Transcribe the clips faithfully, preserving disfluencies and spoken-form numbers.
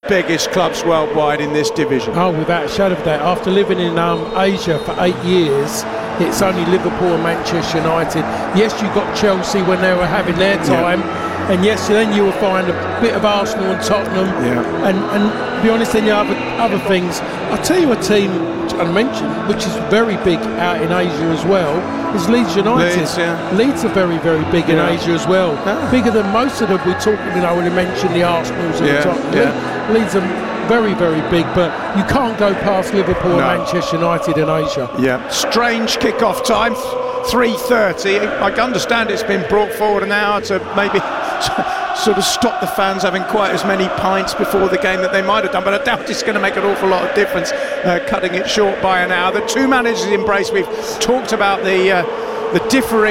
biggest clubs worldwide in this division. Oh, without a shadow of a doubt. After living in um, Asia for eight years, it's only Liverpool and Manchester United. Yes, you got Chelsea when they were having their time, yeah. and yes, then you will find a bit of Arsenal and Tottenham, yeah. and and to be honest, then you have other, other things. I'll tell you a team I mentioned, which is very big out in Asia as well, is Leeds United. Leeds, yeah. Leeds are very, very big yeah. in Asia as well. Ah. Bigger than most of them. We talk, you know, when we mention the Arsenals and yeah. the Tottenham. Yeah. Leeds are very, very big, but you can't go past Liverpool no. and Manchester United in Asia. Yeah, strange kick-off time, three thirty. I understand it's been brought forward an hour to maybe sort of stop the fans having quite as many pints before the game that they might have done, but I doubt it's going to make an awful lot of difference, uh, cutting it short by an hour. The two managers embrace. We've talked about the uh, the differing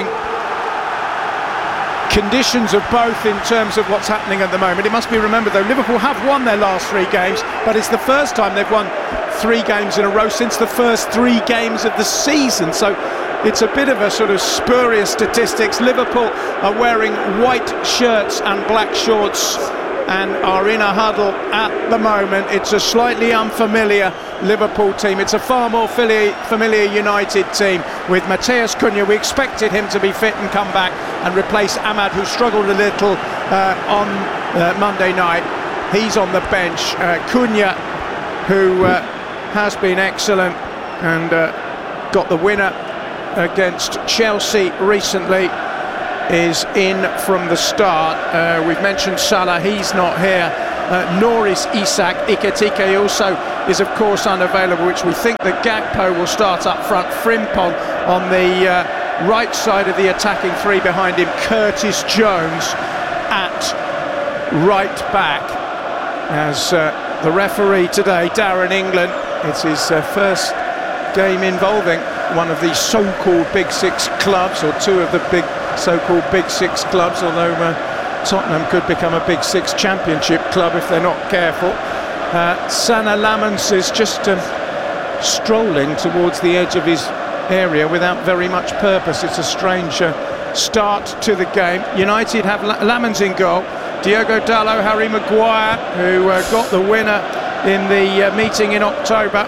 conditions of both in terms of what's happening at the moment. It must be remembered though, Liverpool have won their last three games, but it's the first time they've won three games in a row since the first three games of the season, so it's a bit of a sort of spurious statistics. Liverpool are wearing white shirts and black shorts and are in a huddle at the moment. It's a slightly unfamiliar Liverpool team. It's a far more familiar United team with Matheus Cunha. We expected him to be fit and come back and replace Ahmad, who struggled a little uh, on uh, Monday night. He's on the bench. Uh, Cunha, who uh, has been excellent and uh, got the winner against Chelsea recently, is in from the start. Uh, we've mentioned Salah, he's not here, uh, nor is Isak. Ekitike also is of course unavailable, which we think that Gakpo will start up front. Frimpong on the uh, right side of the attacking three, behind him Curtis Jones at right back. As uh, the referee today, Darren England, it's his uh, first game involving one of the so-called Big Six clubs, or two of the big so-called Big Six clubs, although uh, Tottenham could become a Big Six championship club if they're not careful. Uh, Sana Lamens is just um, strolling towards the edge of his area without very much purpose. It's a strange uh, start to the game. United have La- Lamens in goal, Diogo Dalot, Harry Maguire, who uh, got the winner in the uh, meeting in October,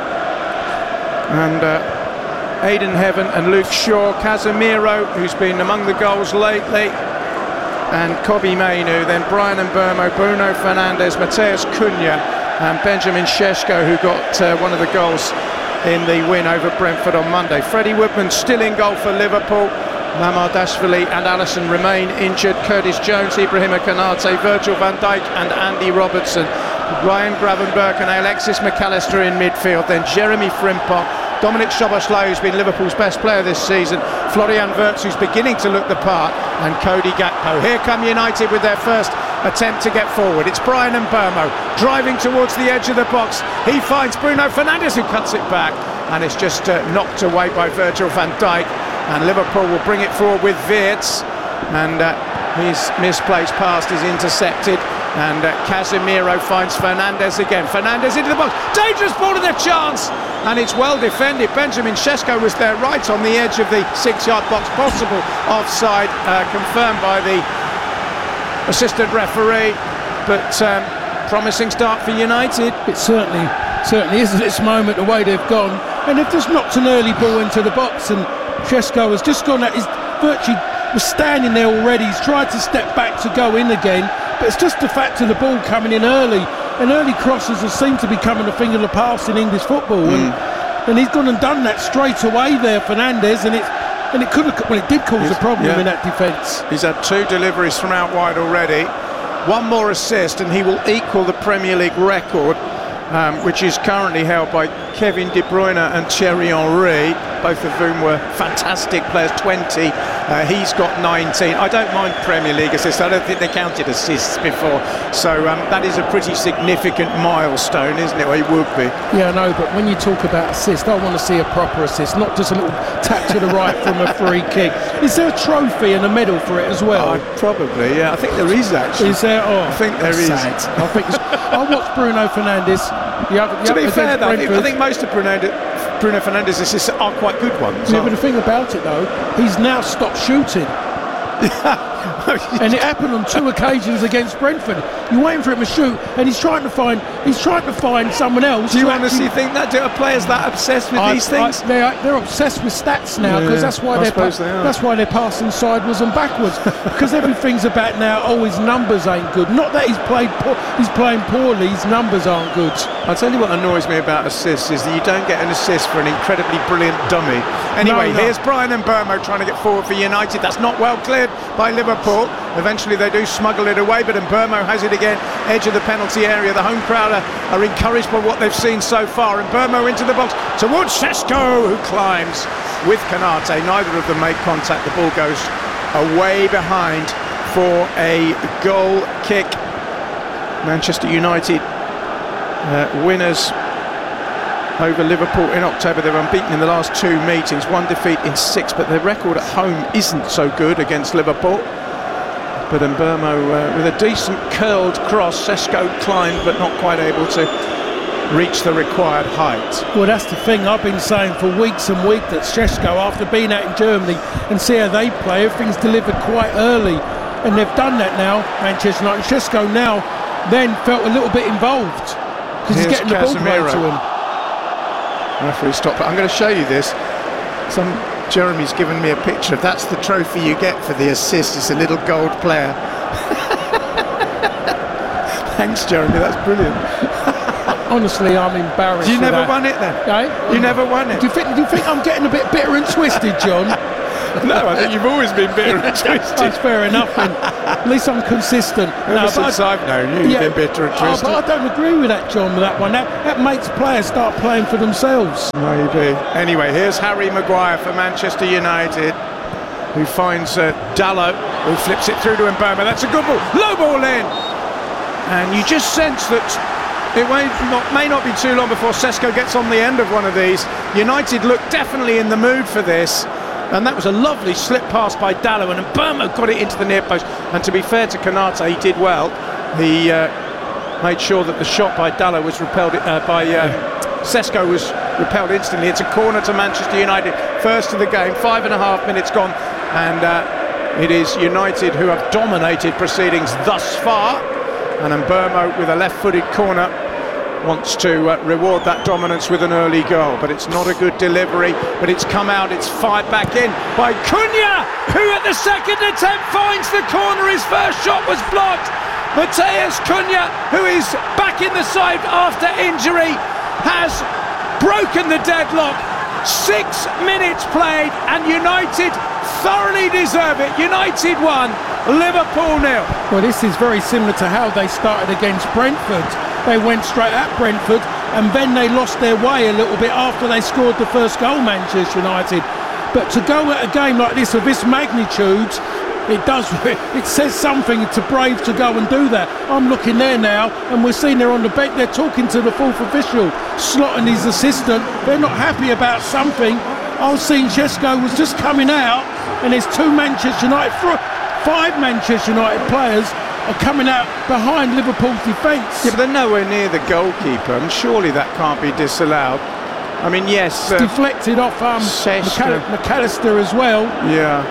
and uh, Aidan Heaven and Luke Shaw, Casemiro, who's been among the goals lately, and Kobbie Mainoo, then Bryan Mbeumo, Bruno Fernandes, Matheus Cunha and Benjamin Šeško, who got uh, one of the goals in the win over Brentford on Monday. Freddie Woodman still in goal for Liverpool. Mamardashvili and Alisson remain injured. Curtis Jones, Ibrahima Konate, Virgil van Dijk and Andy Robertson, Ryan Gravenberch and Alexis McAllister in midfield, then Jeremy Frimpong, Dominic Szoboszlai, who's been Liverpool's best player this season, Florian Wirtz, who's beginning to look the part, and Cody Gakpo. Here come United with their first attempt to get forward. It's Bryan Mbeumo driving towards the edge of the box. He finds Bruno Fernandes, who cuts it back, and it's just uh, knocked away by Virgil van Dijk, and Liverpool will bring it forward with Wirtz, and uh, his misplaced pass is intercepted, and uh, Casemiro finds Fernandes again. Fernandes into the box, dangerous ball and a chance, and it's well defended. Benjamin Šeško was there right on the edge of the six-yard box, possible offside, uh, confirmed by the assistant referee, but um, promising start for United. It certainly certainly is at this moment, the way they've gone, and they've just knocked an early ball into the box, and Šeško has just gone at his virtually was standing there already. He's tried to step back to go in again, but it's just the fact of the ball coming in early, and early crosses have seemed to be becoming a thing of the past in English football, mm. and, and he's gone and done that straight away there, Fernandes, and it's and it could have, well, it did cause he's, a problem yeah. in that defence. He's had two deliveries from out wide already, one more assist, and he will equal the Premier League record, um, which is currently held by Kevin De Bruyne and Thierry Henry, both of whom were fantastic players. twenty, uh, he's got nineteen. I don't mind Premier League assists, I don't think they counted assists before, so um, that is a pretty significant milestone, isn't it? Well, it would be. Yeah, I know, but when you talk about assists, I want to see a proper assist, not just a little tap to the right from a free kick. Is there a trophy and a medal for it as well? Oh, probably, yeah. I think there is actually. Is there? Oh, I think there is. Sad. I think it's, I watched Bruno Fernandes. The other, the to be fair, though, I think, I think most most of Bruno, Bruno Fernandes' assists are quite good ones. Yeah, but the thing about it, though, he's now stopped shooting. And it happened on two occasions against Brentford. You're waiting for him to shoot, and he's trying to find he's trying to find someone else. Do you to honestly actually- think that? Do players that obsessed with I- these things? I- they're, they're obsessed with stats now, because Yeah, that's why I they're suppose they are. that's why they're passing sideways and backwards, because everything's about now. Oh, his numbers ain't good. Not that he's played poor, he's playing poorly. His numbers aren't good. I'll tell you what annoys me about assists is that you don't get an assist for an incredibly brilliant dummy. Anyway, No, no. here's Brian and Mbeumo trying to get forward for United. That's not well cleared by Liverpool. Eventually they do smuggle it away, but Mbeumo has it again, edge of the penalty area. The home crowd are, are encouraged by what they've seen so far. And Mbeumo into the box towards Sesko, who climbs with Konate. Neither of them make contact. The ball goes away behind for a goal kick. Manchester United uh, winners over Liverpool in October. They're unbeaten in the last two meetings, one defeat in six, but their record at home isn't so good against Liverpool. But Mbeumo uh, with a decent curled cross. Sesko climbed but not quite able to reach the required height. Well, that's the thing I've been saying for weeks and weeks, that Sesko, after being out in Germany and see how they play, everything's delivered quite early, and they've done that now, Manchester United. Sesko now then felt a little bit involved because he's Here's getting the ball played to Casemiro. him. Referee stop. I'm going to show you this. Some Jeremy's given me a picture. That's the trophy you get for the assist. It's a little gold player. Thanks, Jeremy. That's brilliant. Honestly, I'm embarrassed. You with never that. won it then? Eh? You never won it? Do you think? Do you think I'm getting a bit bitter and twisted, John? No, I think you've always been bitter and twisted. That's fair enough. Then at least I'm consistent. Ever No, but since I- I've known you, you've Yeah. been bitter and Oh, twisted. but I don't agree with that, John, with that one. That, that makes players start playing for themselves. Maybe. Anyway, here's Harry Maguire for Manchester United, who finds uh, Dalot, who flips it through to Mbeumo. That's a good ball. Low ball in. And you just sense that it may not, may not be too long before Sesko gets on the end of one of these. United look definitely in the mood for this. And that was a lovely slip pass by Dalot, and Mbeumo got it into the near post. And to be fair to Konate, he did well. He uh, made sure that the shot by Dalot was repelled, uh, by uh, Sesko was repelled instantly. It's a corner to Manchester United, first of the game, five and a half minutes gone, and uh, it is United who have dominated proceedings thus far. And Mbeumo with a left-footed corner wants to uh, reward that dominance with an early goal, but it's not a good delivery, but it's come out, it's fired back in by Cunha, who at the second attempt finds the corner. His first shot was blocked. Matheus Cunha, who is back in the side after injury, has broken the deadlock. Six minutes played and United thoroughly deserve it. United won, Liverpool nil. Well, this is very similar to how they started against Brentford. They went straight at Brentford, and then they lost their way a little bit after they scored the first goal, Manchester United. But to go at a game like this of this magnitude, it does, it says something. It's brave to go and do that. I'm looking there now, and we're seeing they're on the bench. They're talking to the fourth official, Slot and his assistant. They're not happy about something. I was seeing Sesko was just coming out, and there's two Manchester United, five Manchester United players are coming out behind Liverpool's defence. Yeah, but they're nowhere near the goalkeeper, and surely that can't be disallowed. I mean, yes, uh, deflected off um, Sesko. McAll- McAllister as well. Yeah.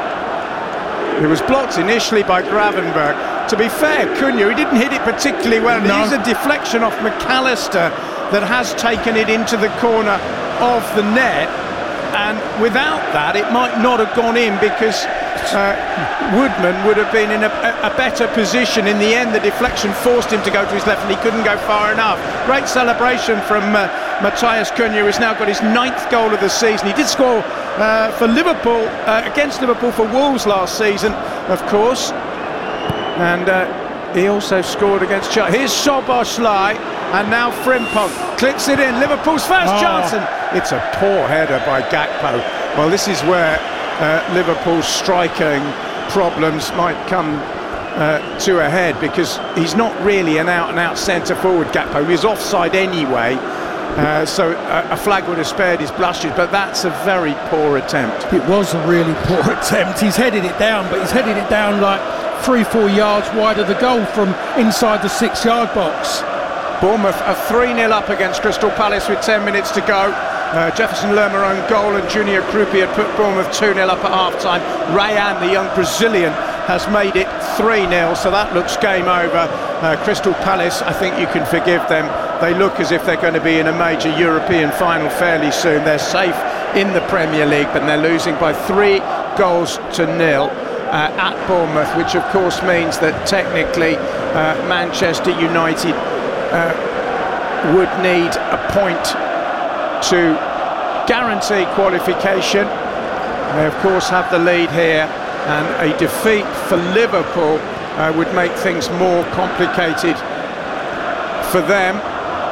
It was blocked initially by Gravenberg. To be fair, Cunha, he didn't hit it particularly well. No. It is a deflection off McAllister that has taken it into the corner of the net. And without that, it might not have gone in, because uh, Woodman would have been in a, a better position. In the end, the deflection forced him to go to his left, and he couldn't go far enough. Great celebration from uh, Matheus Cunha, who's now got his ninth goal of the season. He did score uh, for Liverpool, uh, against Liverpool for Wolves last season, of course. And uh, he also scored against Chelsea. Here's Szoboszlai, and now Frimpong clips it in. Liverpool's first Oh. chance, and it's a poor header by Gakpo. Well, this is where uh, Liverpool's striking problems might come uh, to a head, because he's not really an out-and-out centre forward, Gakpo. He was offside anyway, uh, so a, a flag would have spared his blushes, but that's a very poor attempt. It was a really poor attempt. He's headed it down, but he's headed it down like three, four yards wide of the goal from inside the six-yard box. Bournemouth are three nil up against Crystal Palace with ten minutes to go. Uh, Jefferson Lerma own goal, and Junior Krupi had put Bournemouth two nil up at half-time. Rayan, the young Brazilian, has made it three nil, so that looks game over. Uh, Crystal Palace, I think you can forgive them. They look as if they're going to be in a major European final fairly soon. They're safe in the Premier League, but they're losing by three goals to nil uh, at Bournemouth, which of course means that technically uh, Manchester United uh, would need a point to guarantee qualification. They of course have the lead here, and a defeat for Liverpool uh, would make things more complicated for them.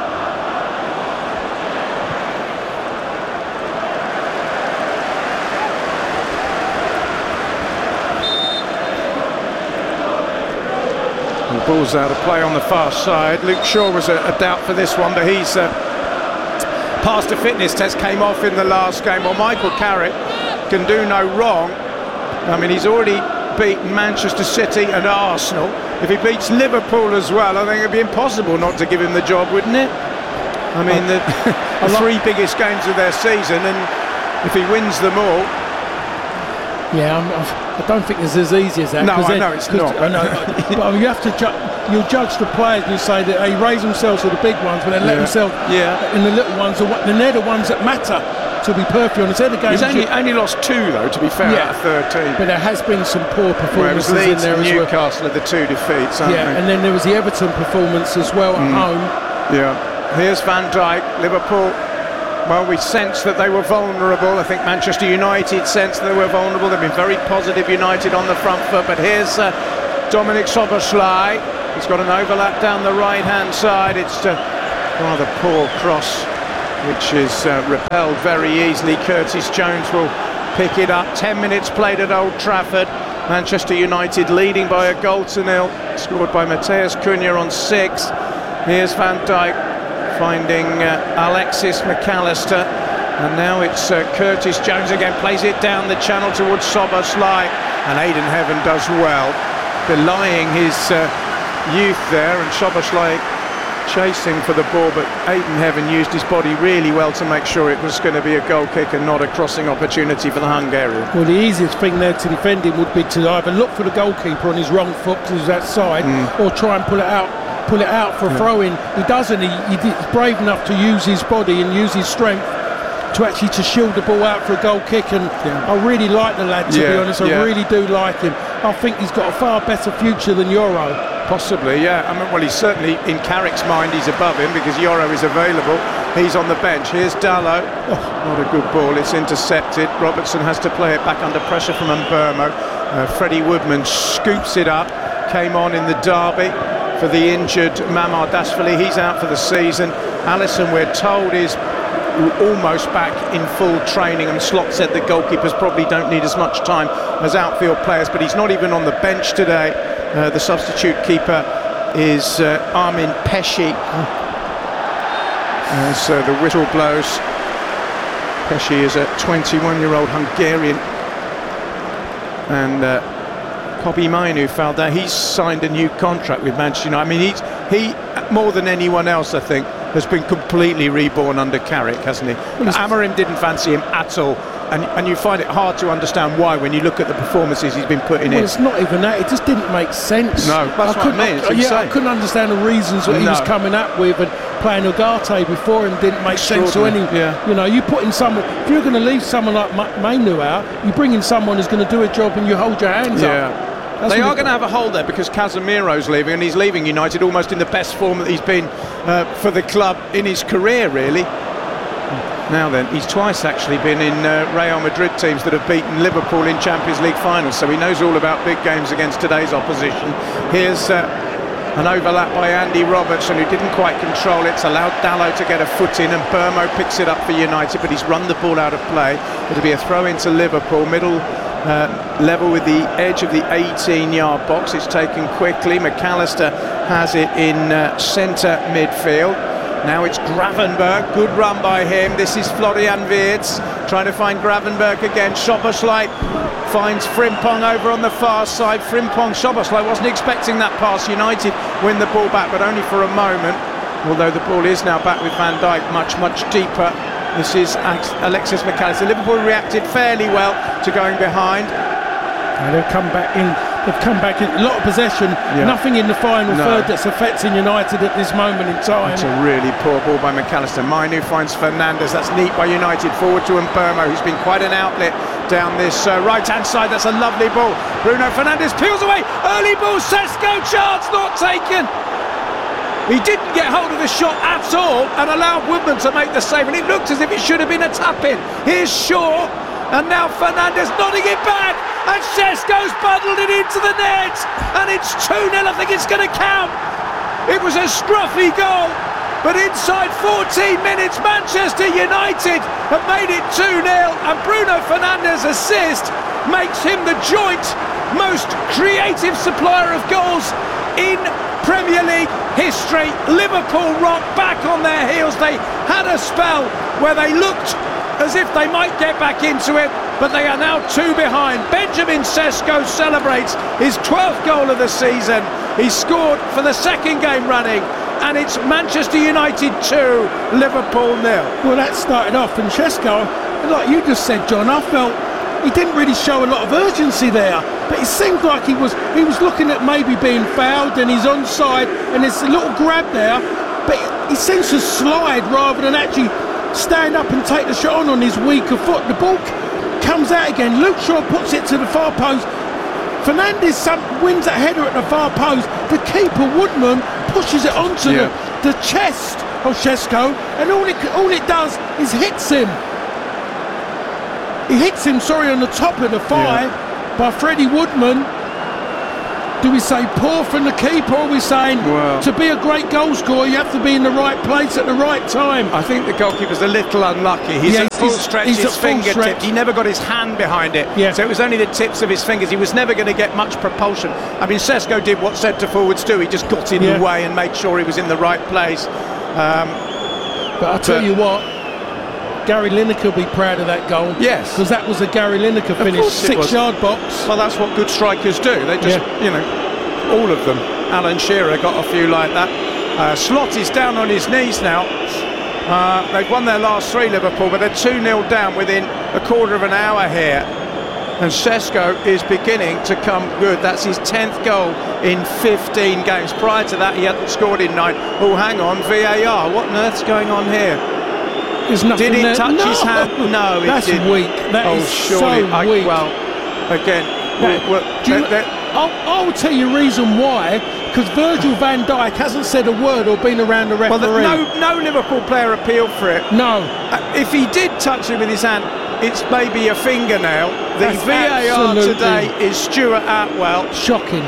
And ball's out of play on the far side. Luke Shaw was a, a doubt for this one, but he's uh, passed a fitness test, came off in the last game. Well, Michael Carrick can do no wrong. I mean, he's already beaten Manchester City and Arsenal. If he beats Liverpool as well, I think it'd be impossible not to give him the job, wouldn't it? I mean, the, the three biggest games of their season, and if he wins them all... Yeah, I'm, I don't think it's as easy as that. No, I know it's not. I know, but you have to ju you judge the players and you say that they raise themselves to the big ones, but they let yeah. themselves yeah. in the little ones. And they're the ones that matter. To be perfectly honest, they're the games. He's only, only lost two, though, to be fair, yeah. out of thirteen. But there has been some poor performances well, in there and as well. Newcastle are the two defeats, aren't yeah, they? and then there was the Everton performance as well at mm. home. Yeah. Here's Van Dijk. Liverpool, well, we sensed that they were vulnerable. I think Manchester United sensed they were vulnerable. They've been very positive, United on the front foot. But here's uh, Dominic Szoboszlai. He's got an overlap down the right-hand side. It's a rather poor cross, which is uh, repelled very easily. Curtis Jones will pick it up. Ten minutes played at Old Trafford. Manchester United leading by a goal to nil, scored by Mateus Cunha on six. Here's Van Dijk finding uh, Alexis McAllister, and now it's uh, Curtis Jones again, plays it down the channel towards Szoboszlai, and Aidan Heaven does well, belying his uh, youth there, and Szoboszlai chasing for the ball, but Aidan Heaven used his body really well to make sure it was going to be a goal kick and not a crossing opportunity for the Hungarian. Well, the easiest thing there to defend him would be to either look for the goalkeeper on his wrong foot because he's that side, mm. or try and pull it out pull it out for a yeah. throw-in. He doesn't. He, he's brave enough to use his body and use his strength to actually to shield the ball out for a goal kick, and yeah. I really like the lad, to yeah, be honest. I yeah. really do like him. I think he's got a far better future than Yoro. Possibly, yeah. I mean, well, he's certainly, in Carrick's mind, he's above him because Yoro is available. He's on the bench. Here's Dalot. Oh, not a good ball. It's intercepted. Robertson has to play it back under pressure from Mbermo. Uh, Freddie Woodman scoops it up. Came on in the derby for the injured Mamar Dashvili. He's out for the season. Alisson, we're told, is almost back in full training, and Slot said the goalkeepers probably don't need as much time as outfield players, but he's not even on the bench today. Uh, the substitute keeper is uh, Armin Pesci. As uh, the whistle blows, Pesci is a twenty-one-year-old Hungarian, and uh, Kobbie Mainoo fouled there. He's signed a new contract with Manchester United. I mean, he's, he, more than anyone else, I think, has been completely reborn under Carrick, hasn't he? Well, Amorim didn't fancy him at all, and, and you find it hard to understand why when you look at the performances he's been putting well, in. It's not even that, it just didn't make sense. No, that's I what I mean. It's I, yeah, insane. I couldn't understand the reasons that no. he was coming up with, and playing Ugarte before him didn't make sense to any. Yeah. You know, you put in someone, if you're going to leave someone like Mainoo out, you bring in someone who's going to do a job and you hold your hands yeah. up. That's they are going to have a hole there because Casemiro's leaving, and he's leaving United almost in the best form that he's been uh, for the club in his career, really. Now then, he's twice actually been in uh, Real Madrid teams that have beaten Liverpool in Champions League finals, so he knows all about big games against today's opposition. Here's uh, an overlap by Andy Robertson, who didn't quite control it. It's allowed Dalot to get a foot in, and Burmo picks it up for United, but he's run the ball out of play. It'll be a throw into Liverpool, middle Uh, level with the edge of the eighteen-yard box. It's taken quickly. McAllister has it in uh, centre midfield. Now it's Gravenberg. Good run by him. This is Florian Wirtz trying to find Gravenberg again. Szoboszlai finds Frimpong over on the far side. Frimpong, Szoboszlai wasn't expecting that pass. United win the ball back, but only for a moment. Although the ball is now back with Van Dijk, much, much deeper. This is Alexis McAllister. Liverpool reacted fairly well to going behind. And they've come back in. They've come back in a lot of possession, Yeah. nothing in the final No. third that's affecting United at this moment in time. It's a really poor ball by McAllister. Mainu finds Fernandes. That's neat by United. Forward to Mbermo, who's been quite an outlet down this uh, right-hand side. That's a lovely ball. Bruno Fernandes peels away. Early ball. Sesko chance not taken. He didn't get hold of the shot at all and allowed Woodman to make the save. And it looked as if it should have been a tap-in. Here's Shaw. And now Fernandes nodding it back. And Sesko's bundled it into the net. And it's two nil. I think it's going to count. It was a scruffy goal. But inside fourteen minutes, Manchester United have made it two nil. And Bruno Fernandes' assist makes him the joint most creative supplier of goals in Premier League history. Liverpool rock back on their heels. They had a spell where they looked as if they might get back into it, but they are now two behind. Benjamin Sesko celebrates his twelfth goal of the season. He scored for the second game running, and it's Manchester United two, Liverpool nil. Well, that started off, and Sesko, like you just said, John, I felt he didn't really show a lot of urgency there, but it seemed like he was he was looking at maybe being fouled, and he's onside, and there's a little grab there, but he seems to slide rather than actually stand up and take the shot on on his weaker foot. The ball comes out again. Luke Shaw puts it to the far post. Fernandes some, wins a header at the far post. The keeper Woodman pushes it onto Yeah. the, the chest of Sesko, and all it all it does is hits him. He hits him, sorry, on the top of the thigh by Freddie Woodman. Do we say poor from the keeper, or are we saying Well, to be a great goal scorer you have to be in the right place at the right time? I think the goalkeeper's a little unlucky. He's Yeah, at full he's- stretch, he's his at full fingertip. stretch. He never got his hand behind it. Yeah. So it was only the tips of his fingers. He was never going to get much propulsion. I mean, Sesko did what centre forwards do. He just got in Yeah. the way and made sure he was in the right place. Um, But I'll tell But- you what, Gary Lineker will be proud of that goal. Yes. Because that was a Gary Lineker finish, course it was. six-yard box. well, that's what good strikers do. They just, Yeah. you know, all of them. Alan Shearer got a few like that. Uh, Slot is down on his knees now. Uh, they've won their last three, Liverpool, but they're two nil down within a quarter of an hour here. And Sesko is beginning to come good. That's his tenth goal in fifteen games. Prior to that, he hadn't scored in nine. Oh, hang on, V A R. What on earth's going on here? There's nothing Did it there. touch no. his hand? No, it That's didn't. weak. That oh, is surely. so I, weak. well, again, That- well, do you they're- they're- I'll, I'll tell you the reason why. Because Virgil van Dijk hasn't said a word or been around the well, referee. the, no, no Liverpool player appealed for it. No. Uh, if he did touch it with his hand, it's maybe a fingernail. The That's V A R absolutely- today is Stuart Atwell, Shocking.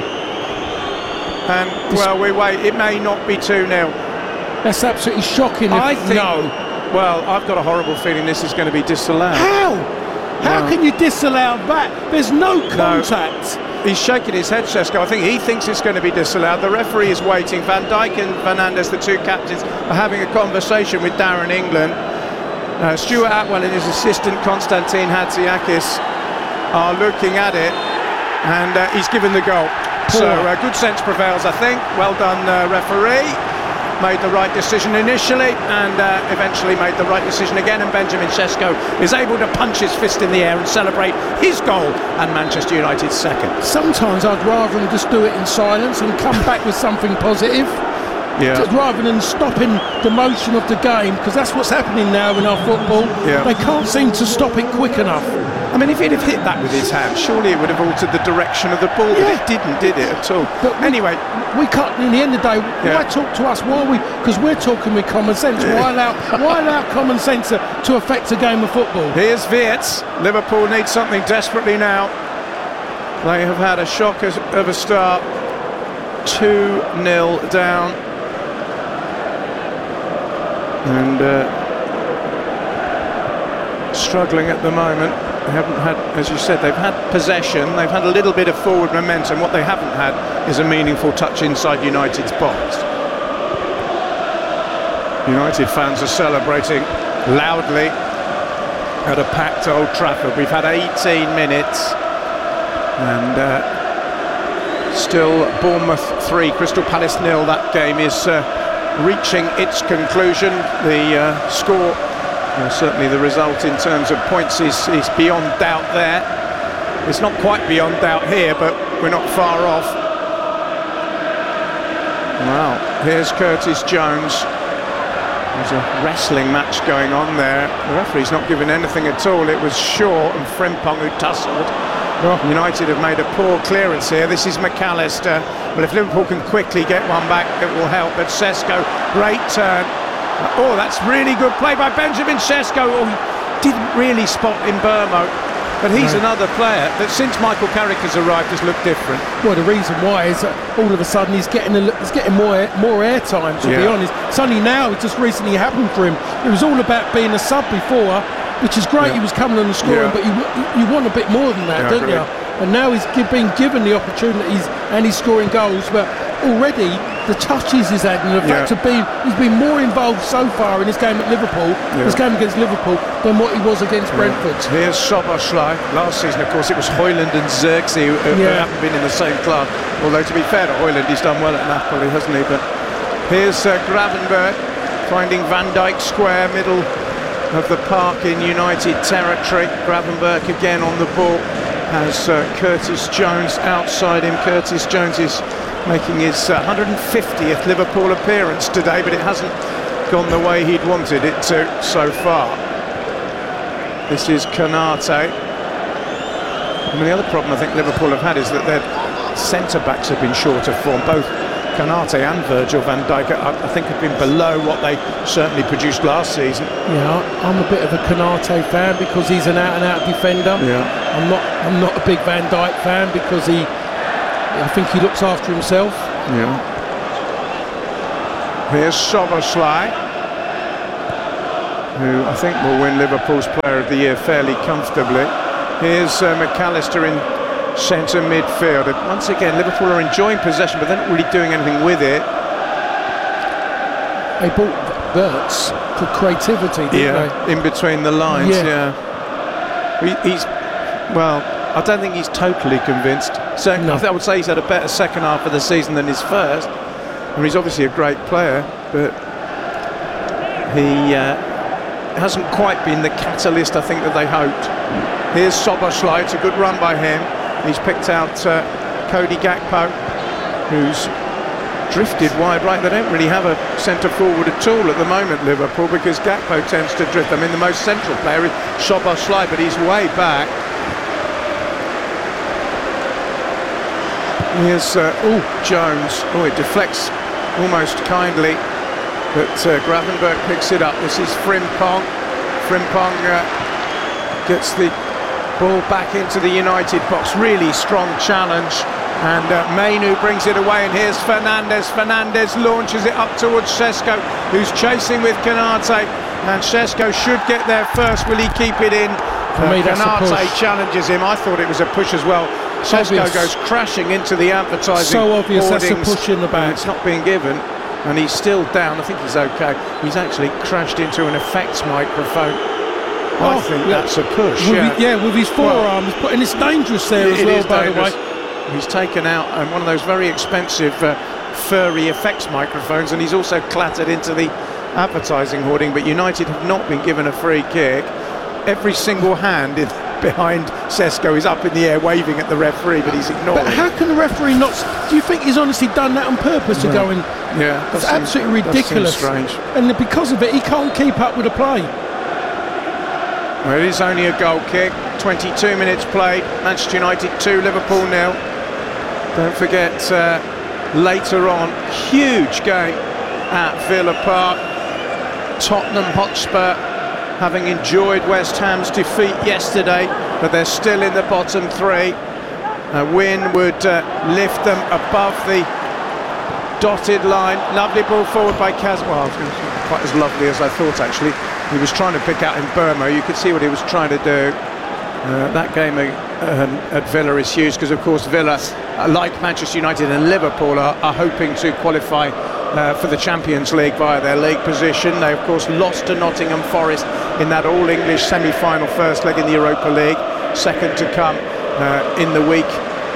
and well, we wait. It may not be two nil. That's absolutely shocking. If, I think. No. Well, I've got a horrible feeling this is going to be disallowed. How? How No. can you disallow that? There's no contact. He's shaking his head, Sesko. I think he thinks it's going to be disallowed. The referee is waiting. Van Dijk and Fernandes, the two captains, are having a conversation with Darren England. Uh, Stuart Atwell and his assistant Konstantin Hadziakis are looking at it, and uh, he's given the goal. Poor. So uh, good sense prevails, I think. Well done, uh, referee. Made the right decision initially, and uh, eventually made the right decision again. And Benjamin Sesko is able to punch his fist in the air and celebrate his goal and Manchester United's second. Sometimes I'd rather them just do it in silence and come back with something positive, just rather than stopping the motion of the game, because that's what's happening now in our football. Yeah. They can't seem to stop it quick enough. I mean, if he'd have hit that with his hand, surely it would have altered the direction of the ball, Yeah. but it didn't, did it, at all? But we- anyway, We can't. In the end of the day, Yeah. why talk to us? Why are we? Because we're talking with common sense. Why allow? Why allow common sense to, to affect a game of football? here's Wirtz. Liverpool need something desperately now. They have had a shock as- of a start. two nil down. And uh, struggling at the moment. They haven't had, as you said, they've had possession, they've had a little bit of forward momentum. What they haven't had is a meaningful touch inside United's box. United fans are celebrating loudly at a packed Old Trafford. We've had eighteen minutes, and uh, still Bournemouth three, Crystal Palace nil. That game is uh, reaching its conclusion. The uh, score, well, certainly the result in terms of points, is, is beyond doubt there. It's not quite beyond doubt here, but we're not far off. Well, here's Curtis Jones. There's a wrestling match going on there. The referee's not giving anything at all. It was Shaw and Frimpong who tussled. Oh. United have made a poor clearance here. This is McAllister. Well, if Liverpool can quickly get one back, it will help. But Sesko, great turn. Oh, that's really good play by Benjamin Sesko. Oh, he didn't really spot Mbeumo. But he's no. another player that, since Michael Carrick has arrived, has looked different. Well, the reason why is that all of a sudden he's getting a, he's getting more more airtime. To yeah. be honest, it's only now it just recently happened for him. It was all about being a sub before, which is great. Yeah. He was coming on the scoring, yeah. but you you want a bit more than that, yeah, don't you? And now he's being given the opportunities and he's scoring goals. But already the touches he's had and the fact yeah. of being he's been more involved so far in this game at Liverpool, yeah. this game against Liverpool, than what he was against yeah. Brentford. Here's Szoboszlai. Last season, of course, it was Højlund and Xerxes who, who yeah. haven't been in the same club. Although, to be fair to Højlund, he's done well at Napoli, hasn't he? But here's uh, Gravenberch finding Van Dijk Square, middle of the park in United territory. Gravenberch again on the ball. Has uh, Curtis Jones outside him. Curtis Jones is making his uh, one hundred fiftieth Liverpool appearance today, but it hasn't gone the way he'd wanted it to so far. This is Konate. I mean, the other problem I think Liverpool have had is that their centre-backs have been short of form. Both Konate and Virgil van Dijk, I think, have been below what they certainly produced last season. Yeah, I'm a bit of a Konate fan because he's an out-and-out defender. Yeah. I'm not. I'm not a big Van Dijk fan because he. I think he looks after himself. Yeah. Here's Szoboszlai, who I think will win Liverpool's Player of the Year fairly comfortably. Here's uh, McAllister in centre midfield. And once again, Liverpool are enjoying possession, but they're not really doing anything with it. They bought Wirtz for creativity, didn't yeah, they? in between the lines, yeah. yeah. He, he's, well, I don't think he's totally convinced. So no. I would say he's had a better second half of the season than his first. I mean, he's obviously a great player, but he uh, hasn't quite been the catalyst I think that they hoped. Here's Szoboszlai. It's a good run by him. He's picked out uh, Cody Gakpo, who's drifted wide right. They don't really have a centre forward at all at the moment, Liverpool, because Gakpo tends to drift. I mean, the most central player is Szoboszlai, but he's way back. Here's uh, oh Jones. Oh, it deflects almost kindly, but uh, Gravenberch picks it up. This is Frimpong. Frimpong uh, gets the ball back into the United box. Really strong challenge, and uh, Mainoo brings it away. And here's Fernandes. Fernandes launches it up towards Sesko, who's chasing with Konate, and Sesko should get there first. Will he keep it in? For uh, me, that's Konate challenges him. I thought it was a push as well. Sesko goes crashing into the advertising. So obvious, hoardings. That's a push in the back. It's not being given, and he's still down. I think he's okay. He's actually crashed into an effects microphone. I oh, think yeah. that's a push. With yeah. His, yeah, with his forearm, well, and it's dangerous there it, as well, it by dangerous. the way. He's taken out um, one of those very expensive uh, furry effects microphones, and he's also clattered into the advertising hoarding. But United have not been given a free kick. Every single hand in, behind Sesko is up in the air waving at the referee, but he's ignoring. But how can the referee not? Do you think he's honestly done that on purpose no. to go in? Yeah, it's absolutely ridiculous. Strange. And because of it, he can't keep up with the play. Well, it is only a goal kick. twenty-two minutes played. Manchester United two, Liverpool nil. Don't forget uh, later on, huge game at Villa Park. Tottenham Hotspur, having enjoyed West Ham's defeat yesterday, but they're still in the bottom three. A win would uh, lift them above the dotted line. Lovely ball forward by Kaz. Well, quite as lovely as I thought, actually. He was trying to pick out Mbeumo. You could see what he was trying to do. Uh, that game uh, um, at Villa is huge because, of course, Villa, uh, like Manchester United and Liverpool, are, are hoping to qualify uh, for the Champions League via their league position. They, of course, lost to Nottingham Forest in that all-English semi-final first leg in the Europa League. Second to come uh, in the week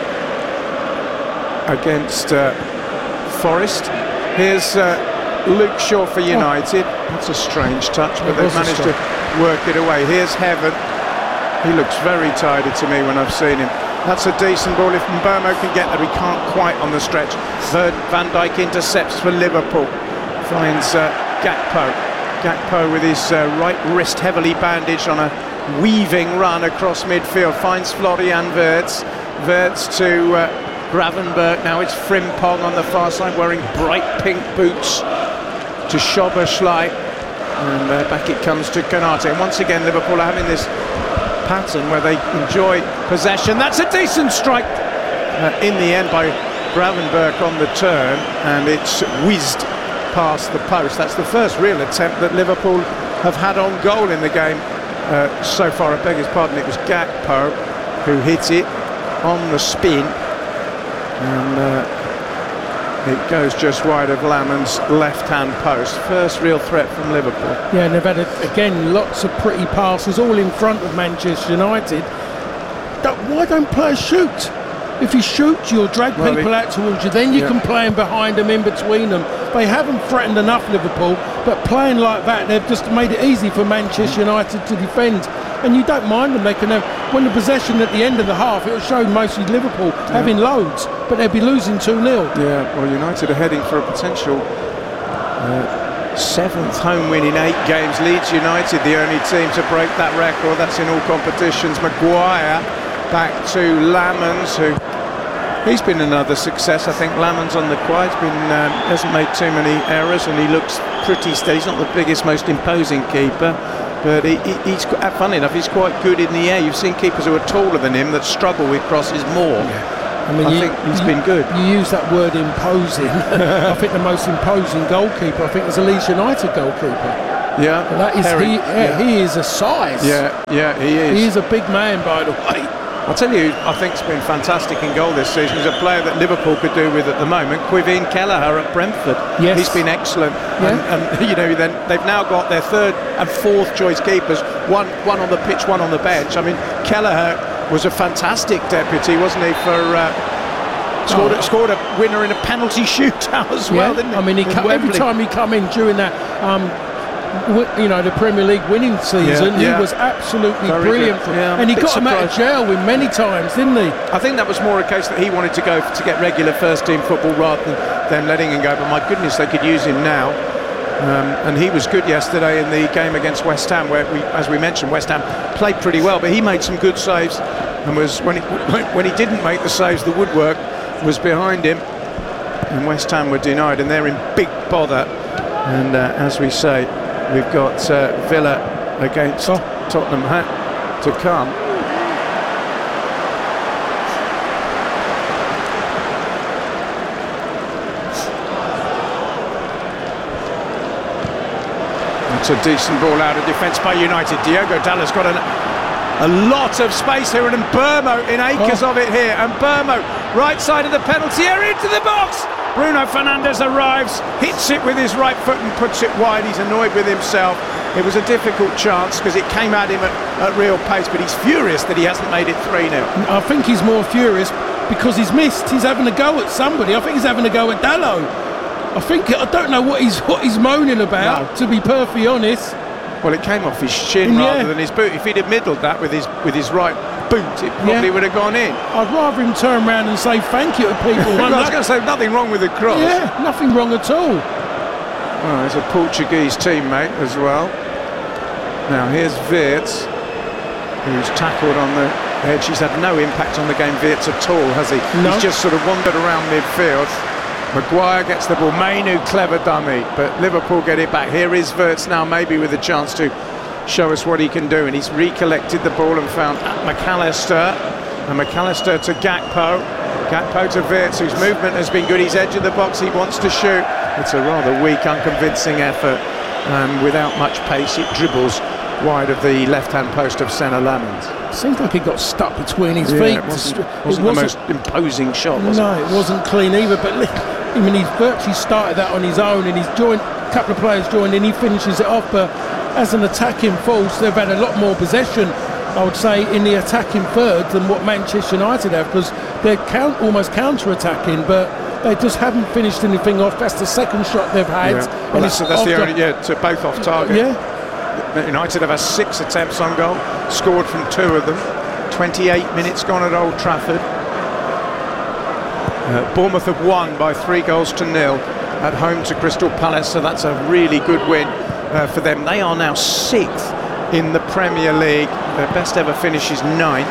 against uh, Forest. Here's uh, Luke Shaw for United. Oh. That's a strange touch, but they've managed to work it away. Here's Heaven. He looks very tired to me when I've seen him. That's a decent ball if Mbeumo can get there. He can't quite on the stretch. Van Dijk intercepts for Liverpool. Finds uh, Gakpo. Gakpo with his uh, right wrist heavily bandaged on a weaving run across midfield. Finds Florian Wirtz. Wirtz to uh, Gravenberch. Now it's Frimpong on the far side wearing bright pink boots to Szoboszlai. And uh, back it comes to Konate. And once again Liverpool are having this pattern where they enjoy possession. That's a decent strike uh, in the end by Gravenberch on the turn, and it's whizzed past the post. That's the first real attempt that Liverpool have had on goal in the game uh, so far. I beg his pardon, it was Gakpo who hit it on the spin, and uh, it goes just wide of Lamon's left-hand post. First real threat from Liverpool. Yeah, and they've had, a, again, lots of pretty passes, all in front of Manchester United. Don't, why don't players shoot? If you shoot, you'll drag well, people it, out towards you. Then you yeah. can play them behind them, in between them. They haven't threatened enough, Liverpool, but playing like that, they've just made it easy for Manchester United to defend. And you don't mind them. They can have, when the possession at the end of the half, it'll show mostly Liverpool yeah. having loads, but they'll be losing two nil. Yeah, well, United are heading for a potential uh, seventh home win in eight games. Leeds United, the only team to break that record. That's in all competitions. Maguire back to Lamons, who he's been another success. I think Lamons on the quiet, has been um, hasn't made too many errors, and he looks pretty steady. He's not the biggest, most imposing keeper, but he, he, he's funny enough, he's quite good in the air. You've seen keepers who are taller than him that struggle with crosses more. Yeah. I mean, I you, think he's you, been good. You use that word imposing. I think the most imposing goalkeeper, I think, is a Leeds United goalkeeper. Yeah, and that is Harry, he. Yeah, yeah. He is a size. Yeah, yeah, he is. He is a big man, by the way. I'll tell you, I think it's been fantastic in goal this season. He's a player that Liverpool could do with at the moment. Quivin Kelleher at Brentford. Yes. He's been excellent. Yeah. And, and you know, then they've now got their third and fourth choice keepers. One, one on the pitch, one on the bench. I mean, Kelleher was a fantastic deputy, wasn't he? For uh, scored, oh. a, scored a winner in a penalty shootout as well, yeah. didn't he? I mean, he come, every time he come in during that. Um, you know, the Premier League winning season, yeah, yeah. he was absolutely Very brilliant. Yeah, and he got surprised. him out of jail with many times, didn't he? I think that was more a case that he wanted to go to get regular first team football rather than, than letting him go, but my goodness, they could use him now. Um, and he was good yesterday in the game against West Ham, where we, as we mentioned, West Ham played pretty well, but he made some good saves, and was when he, when he didn't make the saves, the woodwork was behind him, and West Ham were denied, and they're in big bother. And uh, as we say, we've got uh, Villa against oh. Tottenham to come. It's a decent ball out of defence by United. Diogo Dalot's got an, a lot of space here, and Mbeumo in acres oh. of it here. And Mbeumo, right side of the penalty area, into the box. Bruno Fernandes arrives, hits it with his right foot and puts it wide. He's annoyed with himself. It was a difficult chance because it came at him at, at real pace, but he's furious that he hasn't made it three nil. I think he's more furious because he's missed. He's having a go at somebody. I think he's having a go at Dalot. I think, I don't know what he's what he's moaning about, no. to be perfectly honest. Well, it came off his shin yeah. rather than his boot. If he'd have middled that with his with his right boot, it probably yeah. would have gone in. I'd rather him turn around and say thank you to people. I was going to say, nothing wrong with the cross. Yeah, nothing wrong at all. Well, there's a Portuguese teammate as well. Now here's Wirtz, who's tackled on the edge. He's had no impact on the game, Wirtz, at all, has he? No. He's just sort of wandered around midfield. Maguire gets the ball. Mainu, clever dummy, but Liverpool get it back. Here is Wirtz now, maybe with a chance to show us what he can do, and he's recollected the ball and found McAllister, and McAllister to Gakpo. Gakpo to Wirtz, whose movement has been good. He's edge of the box, he wants to shoot. It's a rather weak, unconvincing effort, and without much pace it dribbles wide of the left-hand post of Senna Lamons. Seems like he got stuck between his yeah, feet. It wasn't, it wasn't, wasn't the most imposing shot, was no, it? No, it wasn't clean either, but I mean, he's virtually started that on his own, and he's joined, a couple of players joined in, he finishes it off, but as an attacking force, they've had a lot more possession, I would say, in the attacking third than what Manchester United have, because they're count, almost counter-attacking, but they just haven't finished anything off. That's the second shot they've had. Yeah. Well, and that's, that's the only, yeah, to both off target. Yeah. United have had six attempts on goal, scored from two of them. twenty-eight minutes gone at Old Trafford. Uh, Bournemouth have won by three goals to nil at home to Crystal Palace, so that's a really good win uh, for them. They are now sixth in the Premier League. Their best ever finish is ninth,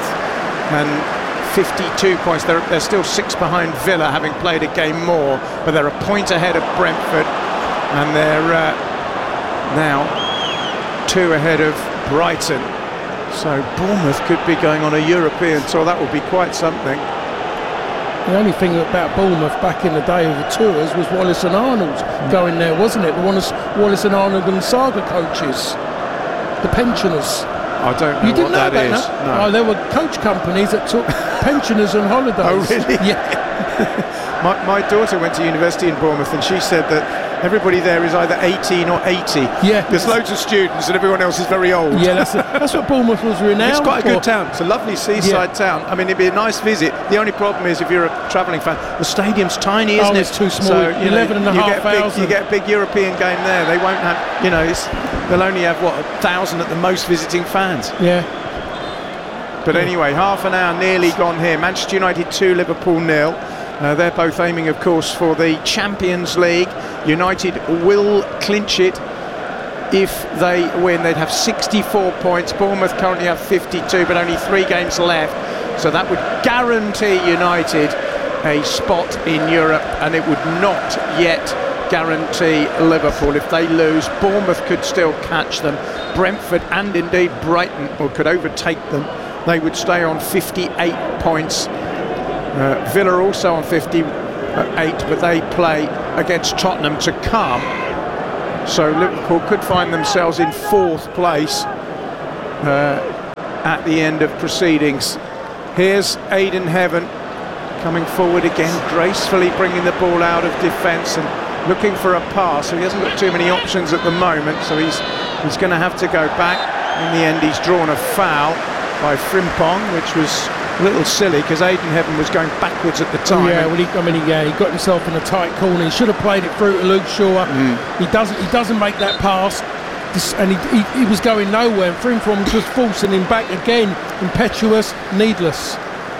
and fifty-two points. They're, they're still six behind Villa, having played a game more, but they're a point ahead of Brentford, and they're uh, now two ahead of Brighton. So Bournemouth could be going on a European tour. That would be quite something. The only thing about Bournemouth back in the day of the tours was Wallace and Arnold going there, wasn't it? The Wallace, Wallace and Arnold and Saga coaches, the pensioners. I don't know you didn't what know that that is. No? No. Oh, there were coach companies that took pensioners on holidays. Oh, really? Yeah. my, my daughter went to university in Bournemouth, and she said that everybody there is either eighteen or eighty. Yeah. There's loads of students, and everyone else is very old. Yeah, that's, a, that's what Bournemouth was renowned It's quite a for. good town. It's a lovely seaside Yeah. town. I mean, it'd be a nice visit. The only problem is if you're a travelling fan, the stadium's tiny, isn't Oh, it? it's too small. So, you know, eleven and a you half get big, thousand. You get a big European game there. They won't have, you know, it's, they'll only have, what, a thousand at the most visiting fans. Yeah. But anyway, half an hour nearly gone here. Manchester United two, Liverpool nil. Uh, they're both aiming, of course, for the Champions League. United will clinch it if they win. They'd have sixty-four points. Bournemouth currently have fifty-two, but only three games left. So that would guarantee United a spot in Europe, and it would not yet guarantee Liverpool. If they lose, Bournemouth could still catch them. Brentford and indeed Brighton or could overtake them. They would stay on fifty-eight points. Uh, Villa also on fifty-eight, but they play against Tottenham to come. So Liverpool could find themselves in fourth place uh, at the end of proceedings. Here's Aidan Heaven coming forward again, gracefully bringing the ball out of defence and looking for a pass. So he hasn't got too many options at the moment, so he's he's going to have to go back. In the end, he's drawn a foul by Frimpong, which was a little silly because Aidan Heaven was going backwards at the time. Yeah, well, he, I mean, he, yeah, he got himself in a tight corner. He should have played it through to Luke Shaw. Mm. He doesn't. He doesn't make that pass, this, and he, he, he was going nowhere. And Frimpong was just forcing him back again, impetuous, needless.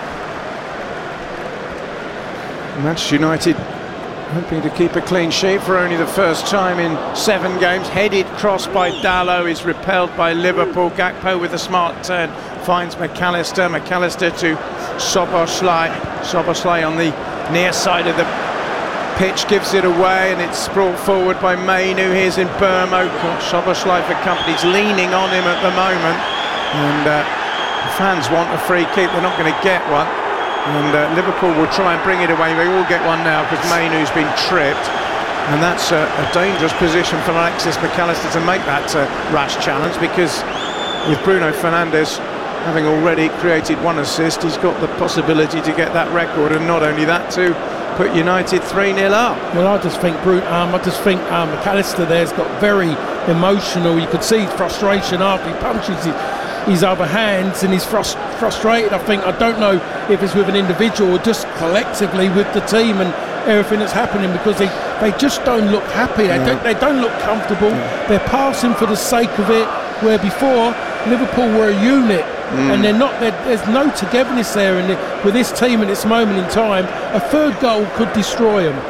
Manchester United hoping to keep a clean sheet for only the first time in seven games. Headed cross by Dalot is repelled by Liverpool. Gakpo with a smart turn finds McAllister. McAllister to Szoboszlai. Szoboszlai on the near side of the pitch gives it away, and it's brought forward by Mainu. Here's in Burmo. Szoboszlai for company. He's leaning on him at the moment, and uh, the fans want a free kick. They're not going to get one. And uh, Liverpool will try and bring it away. They will get one now because Mainu's been tripped, and that's a, a dangerous position for Alexis McAllister to make that uh, rash challenge, because with Bruno Fernandes having already created one assist, he's got the possibility to get that record, and not only that, to put United three nil up. Well, I just think Bruno, um, I just think um, McAllister there's got very emotional. You could see his frustration after he punches it. His other hands, and he's frust- frustrated. I think, I don't know if it's with an individual or just collectively with the team and everything that's happening, because they, they just don't look happy. They, no. don't, they don't look comfortable. Yeah. They're passing for the sake of it, where before Liverpool were a unit, mm. and they're not. They're, there's no togetherness there. And the, with this team at this moment in time, a third goal could destroy them.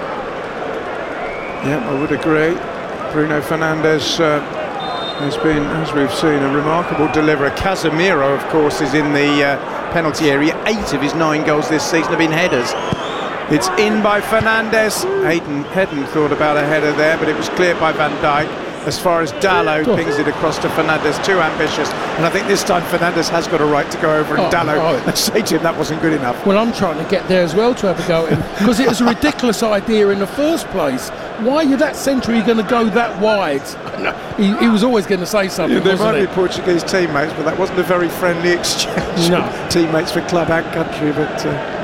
Yeah, I would agree. Bruno Fernandes uh, has been, as we've seen, a remarkable deliverer. Casemiro, of course, is in the uh, penalty area. Eight of his nine goals this season have been headers. It's in by Fernandes. Aidan Heaven thought about a header there, but it was cleared by Van Dijk. As far as Dalot oh. pings it across to Fernandes, too ambitious. And I think this time Fernandes has got a right to go over and oh, Dalot oh. and say to him that wasn't good enough. Well, I'm trying to get there as well to have a go at him, because it was a ridiculous idea in the first place. Why are you that centre? Are you going to go that wide? No, he, he was always going to say something. Yeah, there might he? be Portuguese teammates, but that wasn't a very friendly exchange. No. Teammates for club and country, but uh,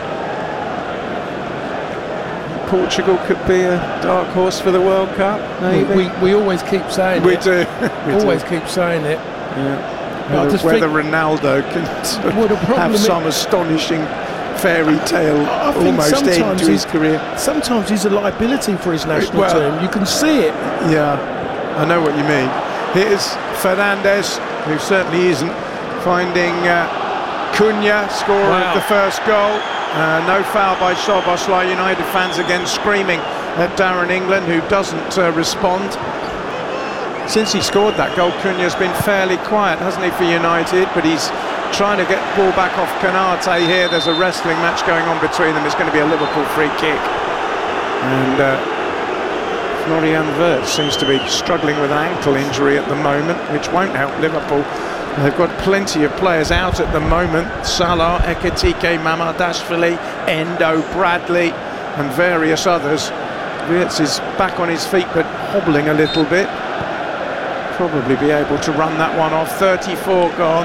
Portugal could be a dark horse for the World Cup. Maybe. We, we, we always keep saying we it. Do. we always do. keep saying it. Yeah. Whether, whether Ronaldo can sort well, of have some astonishing fairy tale almost end to his career. Sometimes he's a liability for his national well, team. You can see it. Yeah, I know what you mean. Here's Fernandes, who certainly isn't finding uh, Cunha, scorer Wow. of the first goal. Uh, no foul by Szoboszlai. United fans again screaming at Darren England, who doesn't uh, respond. Since he scored that goal, Cunha's been fairly quiet, hasn't he, for United? But he's trying to get the ball back off Konate here. There's a wrestling match going on between them. It's going to be a Liverpool free kick. And uh, Florian Wirtz seems to be struggling with an ankle injury at the moment, which won't help Liverpool. They've got plenty of players out at the moment. Salah, Ekitike, Mamardashvili, Endo, Bradley and various others. Wirtz is back on his feet but hobbling a little bit. Probably be able to run that one off. thirty-four gone.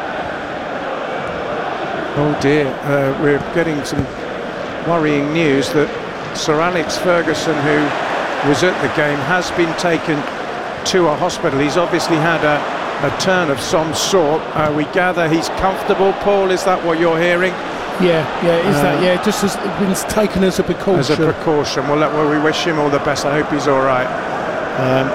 Oh dear, uh, we're getting some worrying news that Sir Alex Ferguson, who was at the game, has been taken to a hospital. He's obviously had a, a turn of some sort. Uh, we gather he's comfortable. Paul, is that what you're hearing? Yeah, yeah, is Uh, that, yeah, just as been taken as a precaution. As a precaution. Well, let, well, we wish him all the best. I hope he's all right. Um,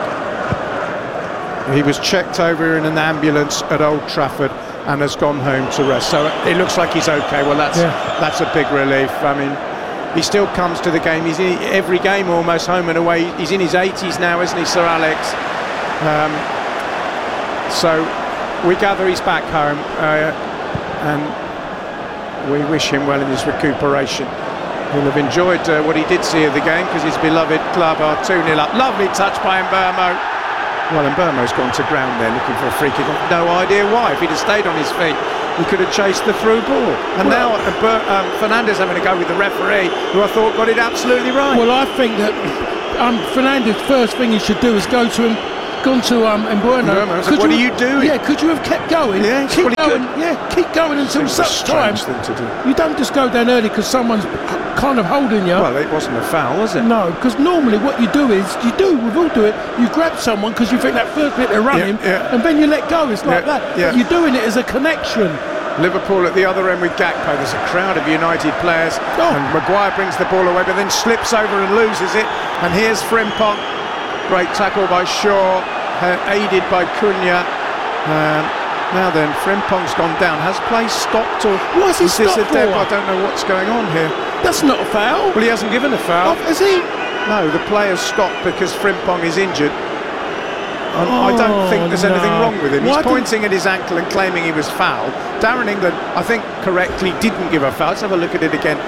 he was checked over in an ambulance at Old Trafford and has gone home to rest. So it looks like he's okay. Well, that's Yeah. that's a big relief. I mean, he still comes to the game. He's in every game almost, home and away. He's in his eighties now, isn't he, Sir Alex? Um, so we gather he's back home, uh, and we wish him well in his recuperation. He'll have enjoyed uh, what he did see of the game because his beloved club are two nil up. Lovely touch by Mbeumo. Well, Mbeumo's gone to ground there looking for a free kick. I've no idea why. If he'd have stayed on his feet, he could have chased the through ball. And Well, now uh, um, Fernandes having to go with the referee, who I thought got it absolutely right. Well, I think that um, Fernandes, first thing he should do is go to him, gone to um, Mbeumo. Mbeumo said, "What are you doing?" Yeah, could you have kept going? Yeah, keep well, he going. Yeah, keep going until Seems a such time. strange thing to do. You don't just go down early because someone's kind of holding you. Well, it wasn't a foul, was it? No, because normally what you do is, you do, we've all do it, you grab someone because you think that first bit they're running, Yeah, yeah. and then you let go, it's like Yeah, that. yeah. But you're doing it as a connection. Liverpool at the other end with Gakpo. There's a crowd of United players, Oh. and Maguire brings the ball away, but then slips over and loses it. And here's Frimpong. Great tackle by Shaw, uh, aided by Cunha. Um, now then, Frimpong's gone down. Has play stopped, or What's he is this a stopped deb? for? I don't know what's going on here. That's not a foul. Well, he hasn't given a foul. Oh, is he? No, the player's stopped because Frimpong is injured. And I don't Oh, think there's anything no. wrong with him. He's Why didn't- pointing at his ankle and claiming he was fouled. Darren England, I think, correctly didn't give a foul. Let's have a look at it again.